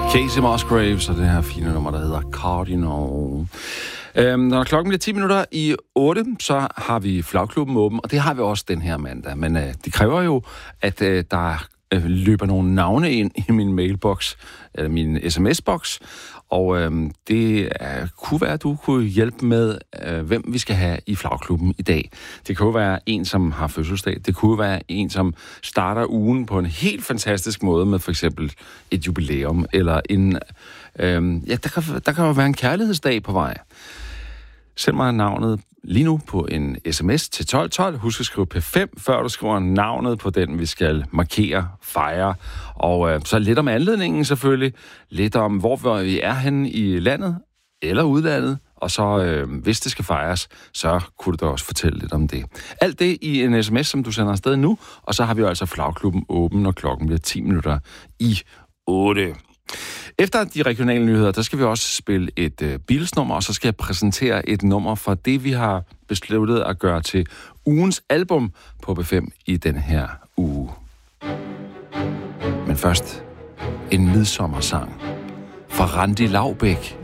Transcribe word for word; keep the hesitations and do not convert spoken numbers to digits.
Casey Musgraves og det her fine nummer, der hedder Cardinal. Øhm, når klokken bliver ti minutter i otte, så har vi Flagklubben åben, og det har vi også den her mandag. Men øh, det kræver jo, at øh, der øh, løber nogle navne ind i min mailbox, eller min sms-boks, og øh, det øh, kunne være, at du kunne hjælpe med, øh, hvem vi skal have i Flagklubben i dag. Det kunne være en, som har fødselsdag. Det kunne være en, som starter ugen på en helt fantastisk måde med for eksempel et jubilæum, eller en... Øh, ja, der kan, der kan jo være en kærlighedsdag på vej. Send mig navnet lige nu på en sms til tolv tolv. Husk at skrive P fem, før du skriver navnet på den, vi skal markere, fejre. Og øh, så lidt om anledningen selvfølgelig. Lidt om, hvor vi er henne i landet eller udlandet. Og så, øh, hvis det skal fejres, så kunne du da også fortælle lidt om det. Alt det i en sms, som du sender afsted nu. Og så har vi jo altså Flagklubben åben, når klokken bliver ti minutter i otte. Efter de regionale nyheder, der skal vi også spille et øh, Beatles-nummer, og så skal jeg præsentere et nummer for det, vi har besluttet at gøre til ugens album på P fem i den her uge. Men først en midsommersang fra Randi Laubek.